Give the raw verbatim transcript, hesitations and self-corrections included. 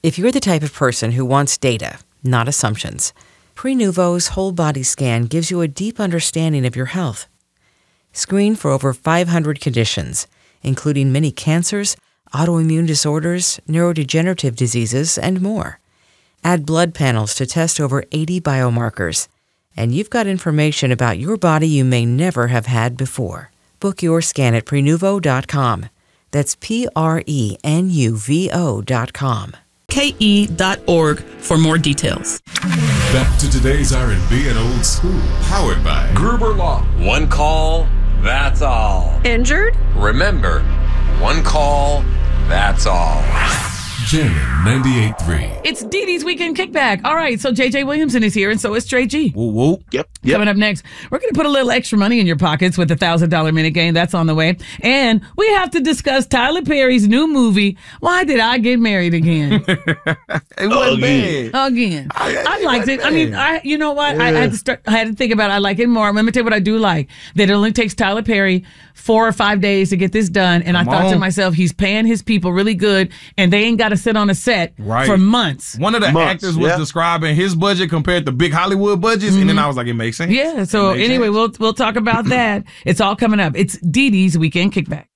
If you're the type of person who wants data, not assumptions, Prenuvo's whole body scan gives you a deep understanding of your health. Screen for over five hundred conditions, including many cancers, autoimmune disorders, neurodegenerative diseases, and more. Add blood panels to test over eighty biomarkers, and you've got information about your body you may never have had before. Book your scan at Prenuvo dot com. That's P R E N U V O dot com. K E dot org for more details. Back to today's R and B and old school, powered by Gruber Law. One call, that's all. Injured? Remember, one call, that's all. Jammin' ninety-eight point three. It's Dee Dee's Weekend Kickback. All right, so J J Williamson is here, and so is Trey G. Woo woo. Yep. yep. Coming up next, we're going to put a little extra money in your pockets with the one thousand dollars minute game. That's on the way. And we have to discuss Tyler Perry's new movie, Why Did I Get Married Again? It wasn't bad. Again. I, I, I liked it. bad. I mean, I you know what? Yeah. I, I, had to start, I had to think about it. I like it more. Let me tell you what I do like. That it only takes Tyler Perry four or five days to get this done. And Come I thought on. to myself, he's paying his people really good, and they ain't got to sit on a set Right. for months. One of the Months, actors was yeah. describing his budget compared to big Hollywood budgets, and then I was like, it makes sense. Yeah, so It makes anyway, sense. we'll we'll talk about that. It's all coming up. It's Dee Dee's Weekend Kickback.